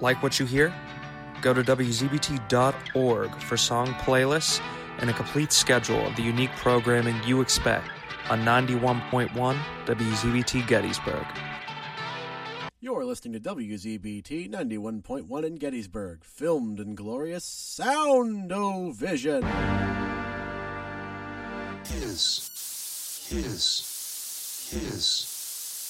Like what you hear? Go to WZBT.org for song playlists and a complete schedule of the unique programming you expect on 91.1 WZBT Gettysburg. You're listening to WZBT 91.1 in Gettysburg, filmed in glorious Sound-O-Vision. His.